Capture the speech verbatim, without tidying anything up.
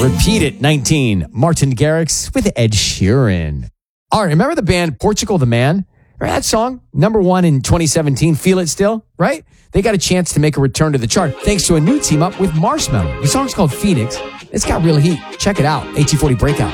Repeat It, nineteen. Martin Garrix with Ed Sheeran. All right, remember the band Portugal the Man? Remember that song? Number one in twenty seventeen. Feel It Still, right? They got a chance to make a return to the chart thanks to a new team up with Marshmello. The song's called Phoenix. It's got real heat. Check it out. A T forty Breakout.